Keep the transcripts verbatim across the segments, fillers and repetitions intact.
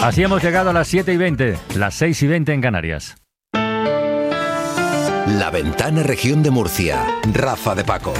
Así hemos llegado a las siete y veinte, las seis y veinte en Canarias. La Ventana Región de Murcia. Rafa de Paco.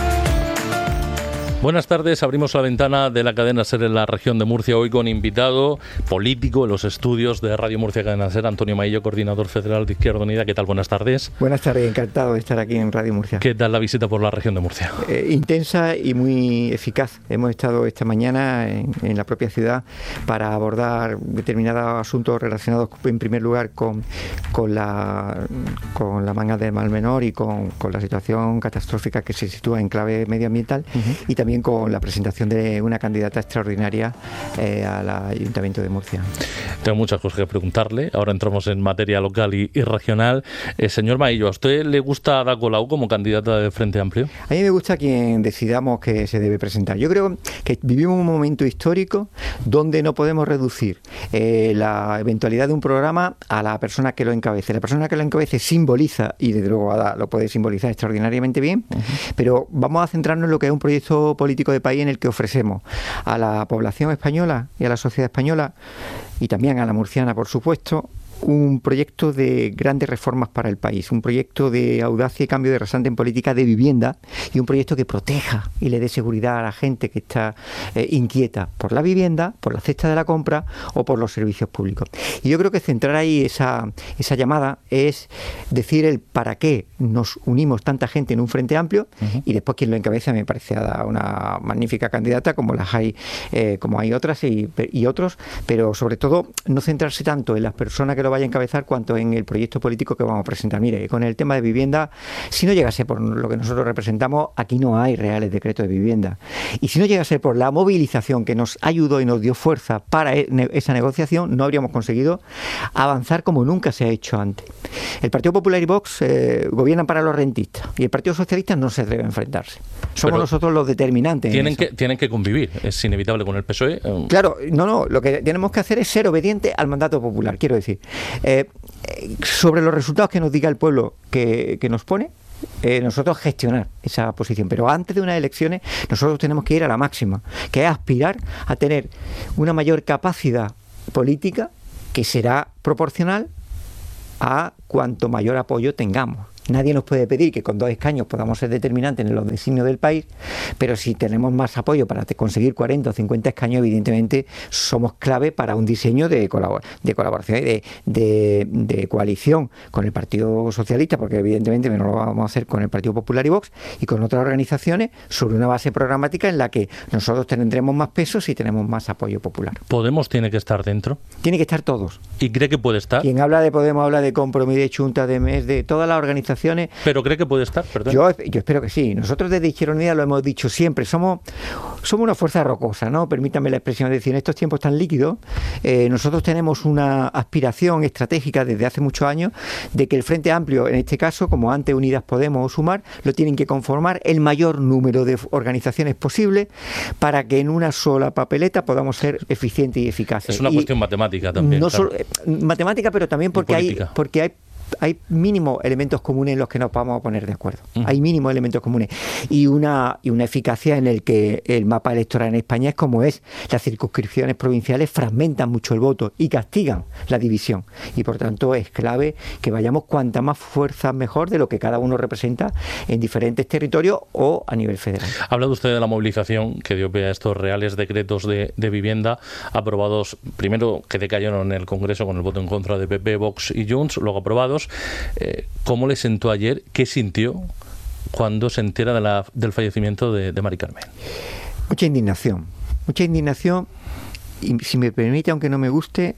Buenas tardes, abrimos la ventana de la cadena SER en la región de Murcia, hoy con invitado político en los estudios de Radio Murcia Cadena SER, Antonio Maillo, coordinador federal de Izquierda Unida. ¿Qué tal? Buenas tardes. Buenas tardes, encantado de estar aquí en Radio Murcia. ¿Qué tal la visita por la región de Murcia? Eh, intensa y muy eficaz. Hemos estado esta mañana en, en la propia ciudad para abordar determinados asuntos relacionados, en primer lugar, con, con, la, con la manga del Mar Menor y con, con la situación catastrófica que se sitúa en clave medioambiental, uh-huh. y también con la presentación de una candidata extraordinaria eh, al Ayuntamiento de Murcia. Tengo muchas cosas que preguntarle. Ahora entramos en materia local y, y regional. Eh, señor Maillo, ¿a usted le gusta Ada Colau como candidata de Frente Amplio? A mí me gusta quien decidamos que se debe presentar. Yo creo que vivimos un momento histórico donde no podemos reducir eh, la eventualidad de un programa a la persona que lo encabece. La persona que lo encabece simboliza, y desde luego Ada lo puede simbolizar extraordinariamente bien, uh-huh. pero vamos a centrarnos en lo que es un proyecto político de país en el que ofrecemos a la población española y a la sociedad española, y también a la murciana, por supuesto, un proyecto de grandes reformas para el país, un proyecto de audacia y cambio de rasante en política de vivienda, y un proyecto que proteja y le dé seguridad a la gente que está eh, inquieta por la vivienda, por la cesta de la compra o por los servicios públicos. Y yo creo que centrar ahí esa, esa llamada es decir el para qué nos unimos tanta gente en un frente amplio, uh-huh. y después quien lo encabeza me parece una magnífica candidata, como las hay, eh, como hay otras y, y otros, pero sobre todo no centrarse tanto en las personas que lo vaya a encabezar cuanto en el proyecto político que vamos a presentar. Mire, con el tema de vivienda, si no llega a ser por lo que nosotros representamos, aquí no hay reales decretos de vivienda. Y si no llega a ser por la movilización que nos ayudó y nos dio fuerza para esa negociación, no habríamos conseguido avanzar como nunca se ha hecho antes. El Partido Popular y Vox eh, gobiernan para los rentistas, y el Partido Socialista no se atreve a enfrentarse. Somos Pero nosotros los determinantes. Tienen que, tienen que convivir, es inevitable con el P S O E. Claro, no, no, lo que tenemos que hacer es ser obedientes al mandato popular, quiero decir. Eh, sobre los resultados que nos diga el pueblo que, que nos pone, eh, nosotros gestionar esa posición. Pero antes de unas elecciones nosotros tenemos que ir a la máxima, que es aspirar a tener una mayor capacidad política que será proporcional a cuanto mayor apoyo tengamos. Nadie nos puede pedir que con dos escaños podamos ser determinantes en los designios del país, pero si tenemos más apoyo para conseguir cuarenta o cincuenta escaños, evidentemente somos clave para un diseño de, colabor- de colaboración y de, de, de coalición con el Partido Socialista, porque evidentemente no lo vamos a hacer con el Partido Popular y Vox, y con otras organizaciones, sobre una base programática en la que nosotros tendremos más peso si tenemos más apoyo popular. ¿Podemos tiene que estar dentro? Tiene que estar todos. ¿Y cree que puede estar? Quien habla de Podemos habla de Compromís, de Chunta, de M E S, de todas las organizaciones. ¿Pero cree que puede estar? Perdón. Yo, yo espero que sí. Nosotros desde Izquierda Unida lo hemos dicho siempre. Somos, somos una fuerza rocosa, ¿no? Permítanme la expresión. Es decir, en estos tiempos tan líquidos, eh, nosotros tenemos una aspiración estratégica desde hace muchos años de que el Frente Amplio, en este caso, como antes Unidas Podemos o Sumar, lo tienen que conformar el mayor número de organizaciones posible para que en una sola papeleta podamos ser eficientes y eficaces. Es una y cuestión matemática también. No claro. solo, eh, matemática, pero también porque hay, porque hay hay mínimos elementos comunes en los que nos vamos a poner de acuerdo. Uh-huh. Hay mínimos elementos comunes. Y una, y una eficacia en el que el mapa electoral en España es como es. Las circunscripciones provinciales fragmentan mucho el voto y castigan la división. Y por tanto es clave que vayamos cuanta más fuerza mejor de lo que cada uno representa en diferentes territorios o a nivel federal. Ha hablado usted de la movilización que dio pie a estos reales decretos de, de vivienda aprobados, primero que decayeron en el Congreso con el voto en contra de P P, Vox y Junts, luego aprobados. Eh, ¿Cómo le sentó ayer? ¿Qué sintió cuando se entera de la, del fallecimiento de, de Mari Carmen? Mucha indignación, mucha indignación y, si me permite, aunque no me guste,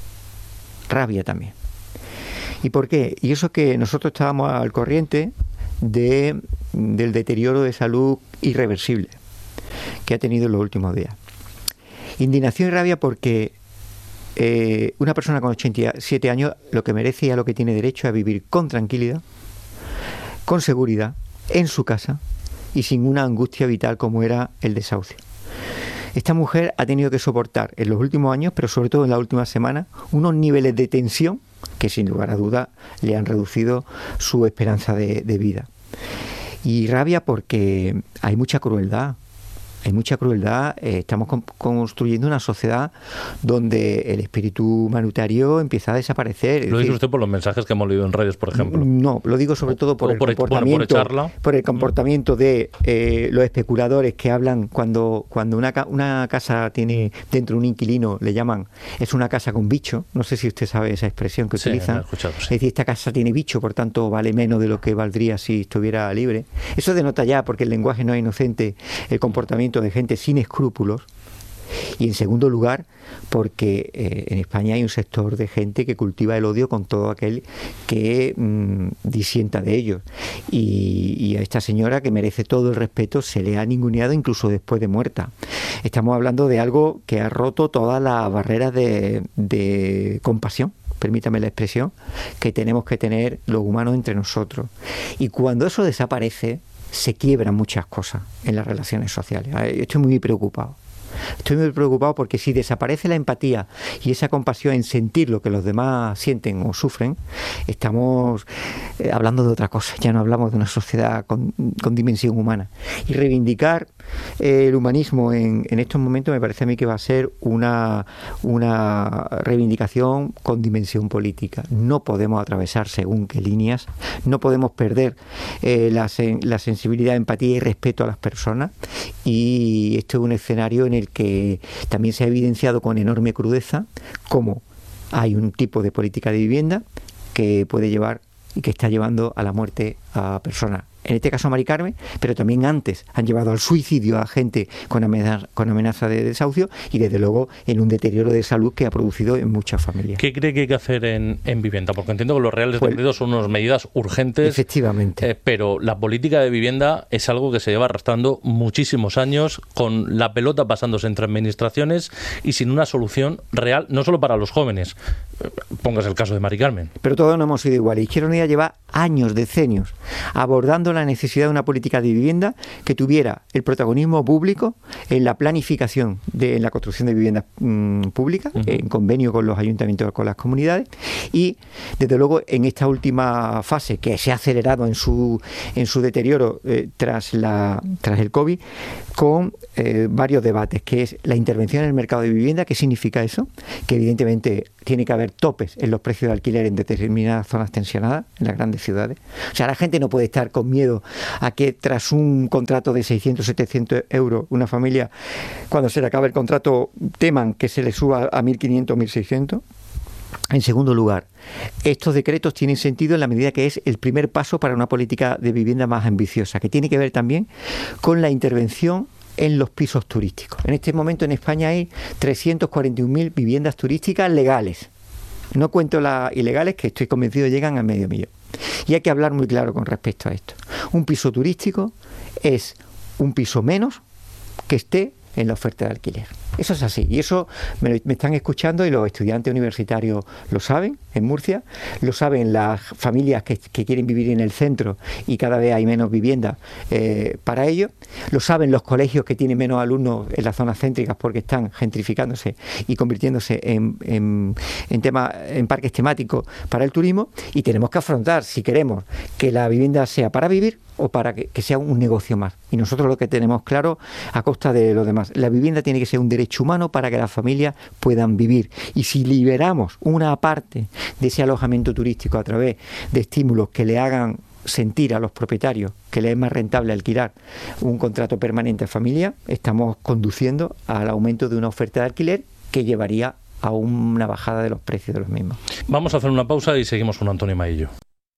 rabia también. ¿Y por qué? Y eso que nosotros estábamos al corriente de, del deterioro de salud irreversible que ha tenido en los últimos días. Indignación y rabia porque Eh, una persona con ochenta y siete años lo que merece y a lo que tiene derecho es a vivir con tranquilidad, con seguridad, en su casa y sin una angustia vital como era el desahucio. Esta mujer ha tenido que soportar en los últimos años, pero sobre todo en las últimas semanas, unos niveles de tensión que sin lugar a duda le han reducido su esperanza de, de vida. Y rabia porque hay mucha crueldad hay mucha crueldad. Eh, estamos con, construyendo una sociedad donde el espíritu humanitario empieza a desaparecer. ¿Lo dice usted por los mensajes que hemos leído en redes, por ejemplo? No, lo digo sobre todo por, el, por, comportamiento, por, por, por el comportamiento de eh, los especuladores que hablan cuando, cuando una, una casa tiene dentro un inquilino, le llaman, es una casa con bicho. No sé si usted sabe esa expresión que sí, utilizan. he escuchado, sí. Es decir, esta casa tiene bicho, por tanto vale menos de lo que valdría si estuviera libre. Eso denota ya, porque el lenguaje no es inocente, el comportamiento de gente sin escrúpulos. Y en segundo lugar, porque eh, en España hay un sector de gente que cultiva el odio con todo aquel que mmm, disienta de ellos. Y, y a esta señora, que merece todo el respeto, se le ha ninguneado incluso después de muerta. Estamos hablando de algo que ha roto todas las barreras de, de compasión, permítame la expresión, que tenemos que tener los humanos entre nosotros. Y cuando eso desaparece, se quiebran muchas cosas en las relaciones sociales. Estoy muy preocupado. Estoy muy preocupado porque si desaparece la empatía y esa compasión en sentir lo que los demás sienten o sufren, estamos eh, hablando de otra cosa. Ya no hablamos de una sociedad con, con dimensión humana. Y reivindicar eh, el humanismo en, en estos momentos me parece a mí que va a ser una, una reivindicación con dimensión política. No podemos atravesar según qué líneas, no podemos perder eh, la, sen, la sensibilidad, empatía y respeto a las personas, y esto es un escenario en el que también se ha evidenciado con enorme crudeza cómo hay un tipo de política de vivienda que puede llevar y que está llevando a la muerte a personas. En este caso a Mari Carmen, pero también antes han llevado al suicidio a gente con amenaza, con amenaza de desahucio, y desde luego en un deterioro de salud que ha producido en muchas familias. ¿Qué cree que hay que hacer en, en vivienda? Porque entiendo que los reales pues, decretos son unas medidas urgentes. Efectivamente. Eh, pero la política de vivienda es algo que se lleva arrastrando muchísimos años, con la pelota pasándose entre administraciones y sin una solución real, no solo para los jóvenes. Póngase el caso de Mari Carmen. Pero todos no hemos sido iguales. Izquierda Unida lleva años, decenios, abordando la necesidad de una política de vivienda que tuviera el protagonismo público en la planificación de en la construcción de viviendas mmm, públicas, uh-huh. en convenio con los ayuntamientos, con las comunidades, y desde luego en esta última fase que se ha acelerado en su en su deterioro eh, tras la tras el COVID, con eh, varios debates, que es la intervención en el mercado de vivienda. ¿Qué significa eso? Que evidentemente tiene que haber topes en los precios de alquiler en determinadas zonas tensionadas, en las grandes ciudades. O sea, la gente no puede estar con miedo a que tras un contrato de seiscientos, setecientos euros, una familia, cuando se le acabe el contrato, teman que se le suba a mil quinientos, mil seiscientos. En segundo lugar, estos decretos tienen sentido en la medida que es el primer paso para una política de vivienda más ambiciosa, que tiene que ver también con la intervención en los pisos turísticos. En este momento en España hay trescientas cuarenta y un mil viviendas turísticas legales. No cuento las ilegales, que estoy convencido llegan a medio millón. Y hay que hablar muy claro con respecto a esto. Un piso turístico es un piso menos que esté en la oferta de alquiler. Eso es así, y eso me, me están escuchando, y los estudiantes universitarios lo saben en Murcia, lo saben las familias que, que quieren vivir en el centro y cada vez hay menos viviendas eh, para ello, lo saben los colegios que tienen menos alumnos en las zonas céntricas porque están gentrificándose y convirtiéndose en, en, en, tema, en parques temáticos para el turismo, y tenemos que afrontar si queremos que la vivienda sea para vivir o para que, que sea un negocio más. Y nosotros lo que tenemos claro, a costa de lo demás, la vivienda tiene que ser un derecho humano para que las familias puedan vivir. Y si liberamos una parte de ese alojamiento turístico a través de estímulos que le hagan sentir a los propietarios que les es más rentable alquilar un contrato permanente a familia, estamos conduciendo al aumento de una oferta de alquiler que llevaría a una bajada de los precios de los mismos. Vamos a hacer una pausa y seguimos con Antonio Maillo.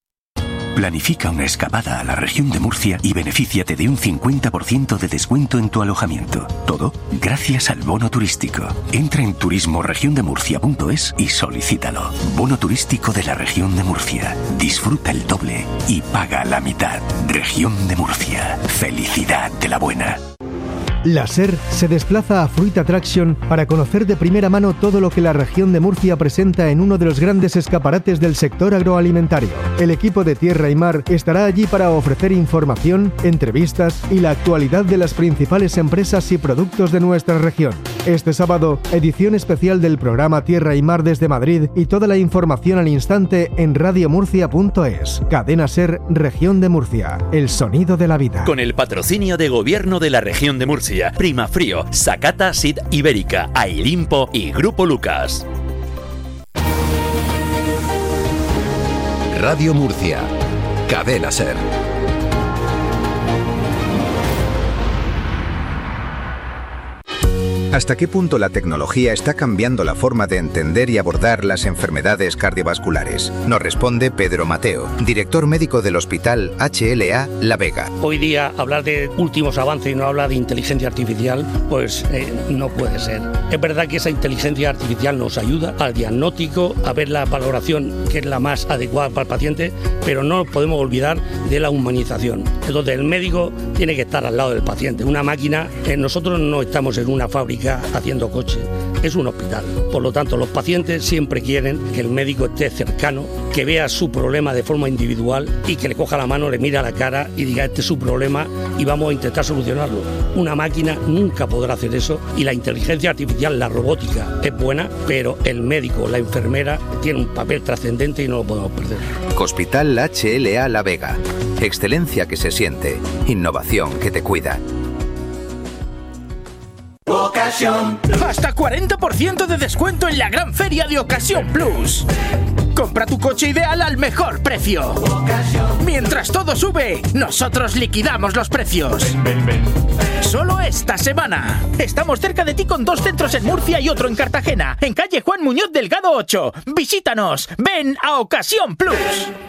Planifica una escapada a la región de Murcia y benefíciate de un cincuenta por ciento de descuento en tu alojamiento. Todo gracias al bono turístico. Entra en turismo región de murcia punto es y solicítalo. Bono turístico de la región de Murcia. Disfruta el doble y paga la mitad. Región de Murcia. Felicidad de la buena. La SER se desplaza a Fruit Attraction para conocer de primera mano todo lo que la región de Murcia presenta en uno de los grandes escaparates del sector agroalimentario. El equipo de Tierra y Mar estará allí para ofrecer información, entrevistas y la actualidad de las principales empresas y productos de nuestra región. Este sábado, edición especial del programa Tierra y Mar desde Madrid, y toda la información al instante en radio murcia punto es. Cadena SER, Región de Murcia. El sonido de la vida. Con el patrocinio de Gobierno de la Región de Murcia. Murcia, Primafrío, Sakata Seed Ibérica, Ailimpo y Grupo Lucas. Radio Murcia, Cadena Ser. ¿Hasta qué punto la tecnología está cambiando la forma de entender y abordar las enfermedades cardiovasculares? Nos responde Pedro Mateo, director médico del Hospital H L A La Vega. Hoy día hablar de últimos avances y no hablar de inteligencia artificial, pues eh, no puede ser. Es verdad que esa inteligencia artificial nos ayuda al diagnóstico, a ver la valoración que es la más adecuada para el paciente, pero no podemos olvidar de la humanización. Entonces el médico tiene que estar al lado del paciente. Una máquina, eh, nosotros no estamos en una fábrica haciendo coche, es un hospital. Por lo tanto, los pacientes siempre quieren que el médico esté cercano, que vea su problema de forma individual y que le coja la mano, le mire a la cara y diga este es su problema y vamos a intentar solucionarlo. Una máquina nunca podrá hacer eso y la inteligencia artificial, la robótica es buena, pero el médico, la enfermera tiene un papel trascendente y no lo podemos perder. Hospital H L A La Vega. Excelencia que se siente, innovación que te cuida. Ocasión. Hasta cuarenta por ciento de descuento en la gran feria de Ocasión Plus. Compra tu coche ideal al mejor precio. Ocasión. Mientras todo sube, nosotros liquidamos los precios. Ven, ven, ven. Solo esta semana. Estamos cerca de ti con dos centros en Murcia y otro en Cartagena, en calle Juan Muñoz Delgado ocho. Visítanos. Ven a Ocasión Plus.